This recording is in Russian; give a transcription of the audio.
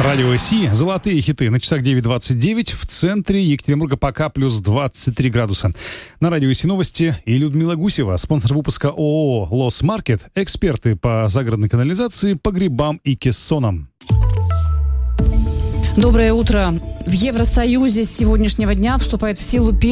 Радио СИ. Золотые хиты. На часах 9:29. В центре Екатеринбурга пока плюс 23 градуса. На радио СИ новости и Людмила Гусева. Спонсор выпуска ООО «Лос Маркет». Эксперты по загородной канализации, погребам и кессонам. Доброе утро. В Евросоюзе с сегодняшнего дня вступает в силу